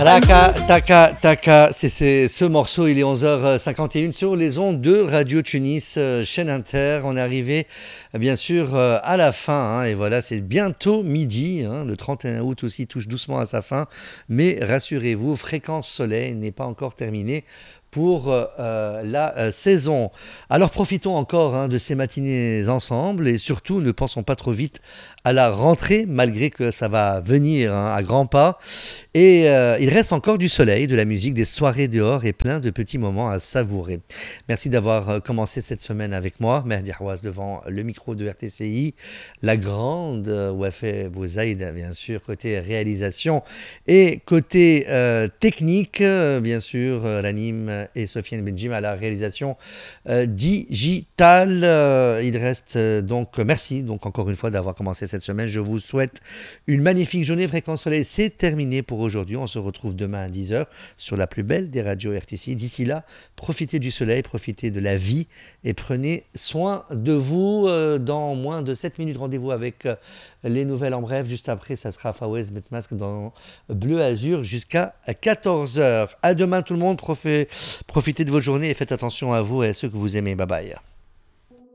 Raka, taka, taka, c'est ce morceau, il est 11h51 sur les ondes de Radio Tunis, chaîne Inter. On est arrivé, bien sûr, à la fin, hein, et voilà, c'est bientôt midi, hein, le 31 août aussi touche doucement à sa fin, mais rassurez-vous, Fréquence Soleil n'est pas encore terminée pour la saison. Alors profitons encore, hein, de ces matinées ensemble et surtout ne pensons pas trop vite à la rentrée, malgré que ça va venir, hein, à grands pas. Et il reste encore du soleil, de la musique, des soirées dehors et plein de petits moments à savourer. Merci d'avoir commencé cette semaine avec moi, Mehdi Hawaz devant le micro de RTCI, la grande Wafé Bouzaïd, bien sûr, côté réalisation et côté technique, bien sûr, l'anime et Sofiane Benjim à la réalisation digitale. Il reste donc, merci donc encore une fois d'avoir commencé cette semaine. Je vous souhaite une magnifique journée. Fréquence Soleil, c'est terminé pour aujourd'hui. On se retrouve demain à 10h sur la plus belle des radios RTC. D'ici là, profitez du soleil, profitez de la vie et prenez soin de vous. Dans moins de 7 minutes, rendez-vous avec les nouvelles en bref. Juste après, ça sera Fawez Metmasque dans Bleu Azur jusqu'à 14h. À demain tout le monde, profitez de votre journée et faites attention à vous et à ceux que vous aimez. Bye bye.